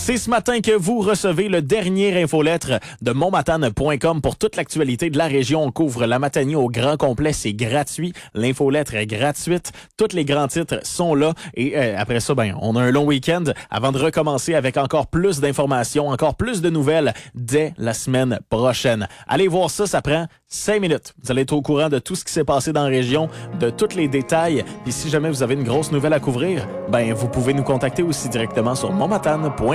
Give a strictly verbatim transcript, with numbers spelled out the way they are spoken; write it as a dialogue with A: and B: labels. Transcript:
A: C'est ce matin que vous recevez le dernier infolettre de montmatane point com pour toute l'actualité de la région. On couvre la Matanie au grand complet, c'est gratuit. L'infolettre est gratuite. Tous les grands titres sont là. Et euh, après ça, ben, on a un long week-end avant de recommencer avec encore plus d'informations, encore plus de nouvelles dès la semaine prochaine. Allez voir ça, ça prend cinq minutes. Vous allez être au courant de tout ce qui s'est passé dans la région, de tous les détails. Puis si jamais vous avez une grosse nouvelle à couvrir, ben vous pouvez nous contacter aussi directement sur montmatane point com.